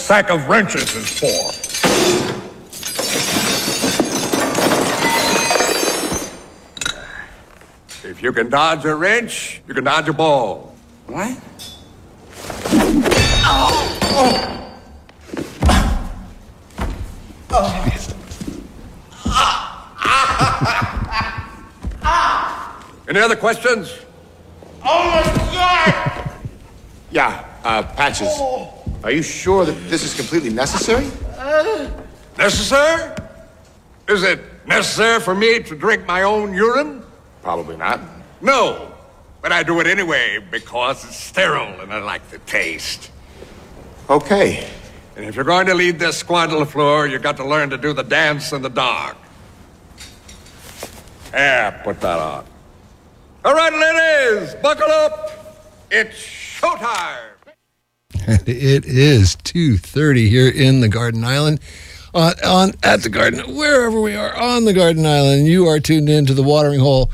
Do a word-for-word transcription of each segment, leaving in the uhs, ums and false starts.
sack of wrenches is for. If you can dodge a wrench, you can dodge a ball. What? Oh! Oh! Any other questions? Oh my God! Yeah, uh, Patches. Oh. Are you sure that this is completely necessary? Uh, necessary? Is it necessary for me to drink my own urine? Probably not. No, but I do it anyway because it's sterile and I like the taste. Okay. And if you're going to lead this squad to the floor, you got to learn to do the dance in the dark. Yeah, put that on. All right, ladies, buckle up. It's showtime. It is two thirty here in the Garden Island. On, on at the Garden, wherever we are on the Garden Island, you are tuned in to the Watering Hole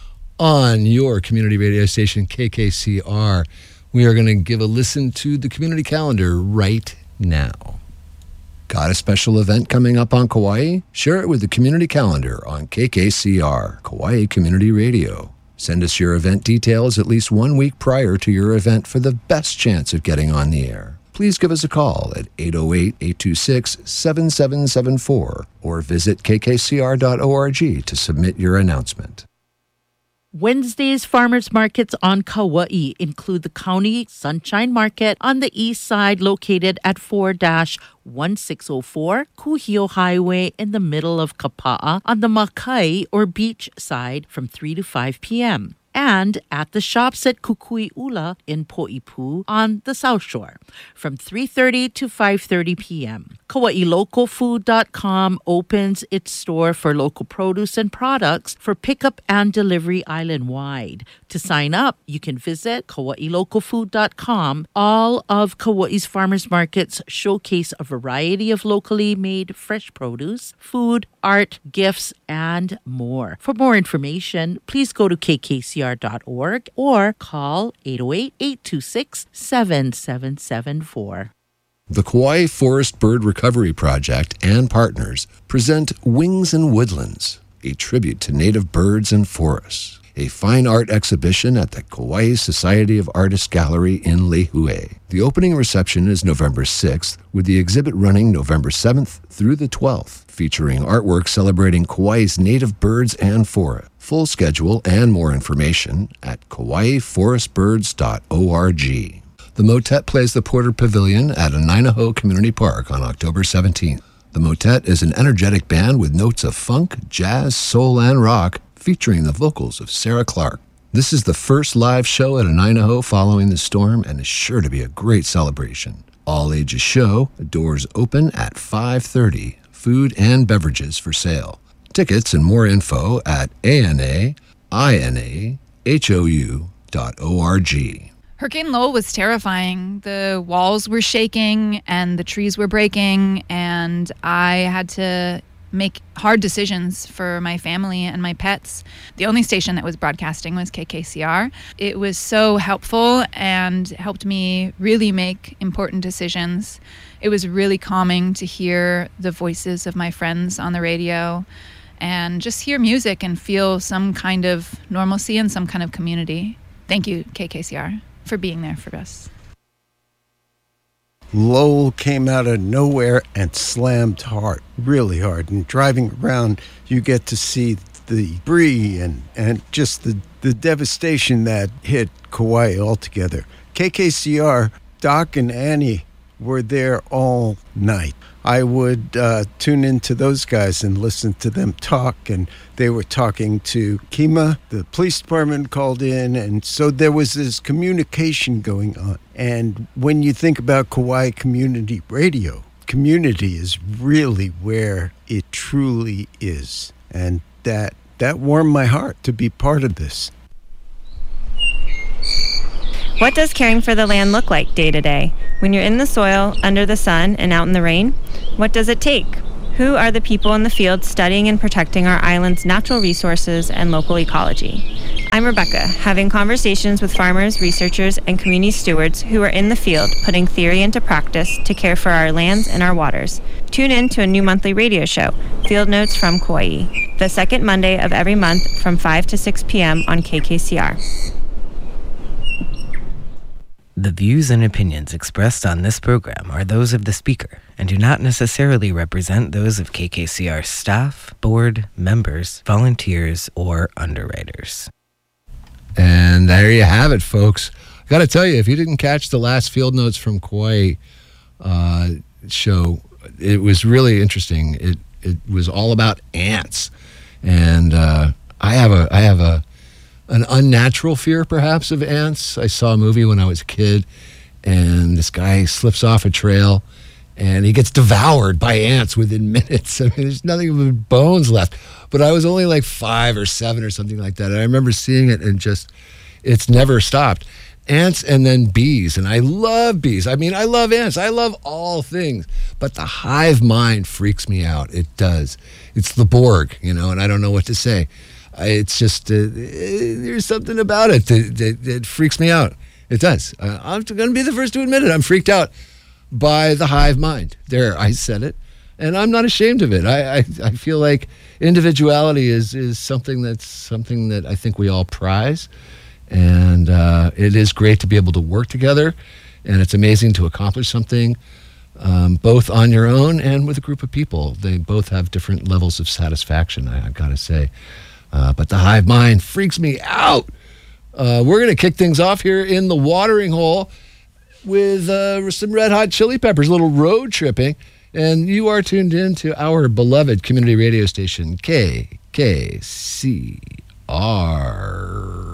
on your community radio station, K K C R. We are going to give a listen to the community calendar right now. Got a special event coming up on Kauai? Share it with the community calendar on K K C R, Kauai Community Radio. Send us your event details at least one week prior to your event for the best chance of getting on the air. Please give us a call at eight oh eight, eight two six, seven seven seven four or visit k k c r dot org to submit your announcement. Wednesday's farmers markets on Kauai include the County Sunshine Market on the east side located at four one six oh four Kuhio Highway in the middle of Kapa'a on the Makai or beach side from three to five p.m. and at the shops at Kukui'ula in Poipu on the South Shore from three thirty to five thirty p.m. Kauai Local Food dot com opens its store for local produce and products for pickup and delivery island-wide. To sign up, you can visit Kauai Local Food dot com. All of Kauai's farmers markets showcase a variety of locally made fresh produce, food, art, gifts, and more. For more information, please go to k k c r dot org or call eight oh eight, eight two six, seven seven seven four. The Kauai Forest Bird Recovery Project and partners present Wings and Woodlands, a tribute to native birds and forests, a fine art exhibition at the Kauai Society of Artists Gallery in Lehue. The opening reception is November sixth, with the exhibit running November seventh through the twelfth, featuring artwork celebrating Kauai's native birds and forests. Full schedule and more information at kauai forest birds dot org. The Motet plays the Porter Pavilion at Anainaho Community Park on October seventeenth. The Motet is an energetic band with notes of funk, jazz, soul, and rock, featuring the vocals of Sarah Clark. This is the first live show at Anainaho following the storm and is sure to be a great celebration. All ages show, doors open at five thirty, food and beverages for sale. Tickets and more info at A N A I N A H O U dot org. Hurricane Lowell was terrifying. The walls were shaking and the trees were breaking, and I had to make hard decisions for my family and my pets. The only station that was broadcasting was K K C R. It was so helpful and helped me really make important decisions. It was really calming to hear the voices of my friends on the radio and just hear music and feel some kind of normalcy and some kind of community. Thank you, K K C R, for being there for us. Lowell came out of nowhere and slammed hard, really hard. And driving around, you get to see the debris and, and just the, the devastation that hit Kauai altogether. K K C R, Doc and Annie were there all night. I would uh, tune into those guys and listen to them talk, and they were talking to Kima. The police department called in, and so there was this communication going on. And when you think about Kauai Community Radio, community is really where it truly is. And that that warmed my heart to be part of this. What does caring for the land look like day to day? When you're in the soil, under the sun, and out in the rain, what does it take? Who are the people in the field studying and protecting our island's natural resources and local ecology? I'm Rebecca, having conversations with farmers, researchers, and community stewards who are in the field putting theory into practice to care for our lands and our waters. Tune in to a new monthly radio show, Field Notes from Kauai, the second Monday of every month from five to six p.m. on K K C R. The views and opinions expressed on this program are those of the speaker and do not necessarily represent those of K K C R staff, board, members, volunteers, or underwriters. And there you have it, folks. I got to tell you, if you didn't catch the last Field Notes from Kauai uh, show, it was really interesting. It it was all about ants, and uh, I have a I have a an unnatural fear, perhaps, of ants. I saw a movie when I was a kid, and this guy slips off a trail, and he gets devoured by ants within minutes. I mean, there's nothing but bones left. But I was only like five or seven or something like that. And I remember seeing it and just, it's never stopped. Ants and then bees. And I love bees. I mean, I love ants. I love all things. But the hive mind freaks me out. It does. It's the Borg, you know, and I don't know what to say. It's just, uh, there's something about it that, that, that freaks me out. It does. Uh, I'm going to be the first to admit it. I'm freaked out by the hive mind. There, I said it. And I'm not ashamed of it. I, I, I feel like individuality is, is something that's something that I think we all prize. And uh, it is great to be able to work together. And it's amazing to accomplish something um, both on your own and with a group of people. They both have different levels of satisfaction, I, I've got to say. Uh, but the hive mind freaks me out. Uh, we're going to kick things off here in the watering hole with uh, some Red Hot Chili Peppers, a little road tripping. And you are tuned in to our beloved community radio station, K K C R.